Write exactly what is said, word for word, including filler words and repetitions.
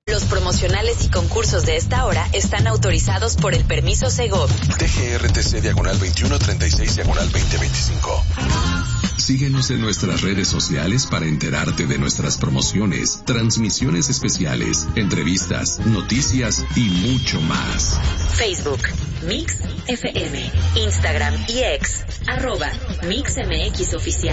Los promocionales y concursos de esta hora están autorizados por el permiso Segov. T G R T C diagonal veintiuno treinta y seis diagonal veinte veinticinco. Síguenos en nuestras redes sociales para enterarte de nuestras promociones, transmisiones especiales, entrevistas, noticias y mucho más. Facebook, Mix F M, Instagram y X, arroba Mix M X Oficial.